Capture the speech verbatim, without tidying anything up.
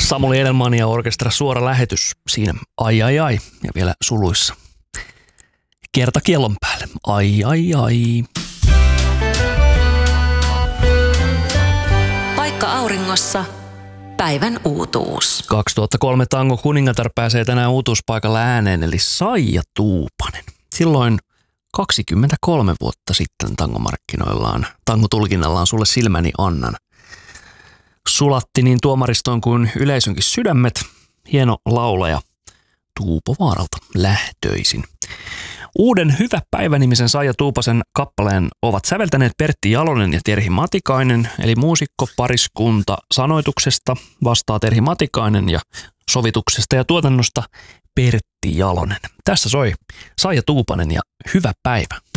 Samuli Edelman ja Orkestra suora lähetys siinä. Ai ai ai. Ja vielä suluissa. Kerta kiellon päälle. Ai ai ai. Paikka auringossa. Päivän uutuus. kaksituhattakolme Tango kuningatar pääsee tänään uutuuspaikalla ääneen, eli Saija Tuupanen. Silloin kaksikymmentäkolme vuotta sitten tangomarkkinoillaan, tangotulkinnallaan Sulle silmäni annan. Sulatti niin tuomaristoon kuin yleisönkin sydämet. Hieno laulaja Tuupovaaralta lähtöisin. Uuden Hyvä päivä-nimisen Saija Tuupasen kappaleen ovat säveltäneet Pertti Jalonen ja Terhi Matikainen, eli muusikkopariskunta. Sanoituksesta vastaa Terhi Matikainen ja sovituksesta ja tuotannosta Pertti Jalonen. Tässä soi Saija Tuupanen ja Hyvä päivä.